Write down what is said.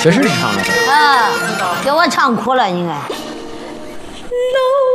这是你唱的。 啊，给我唱哭了应该。 No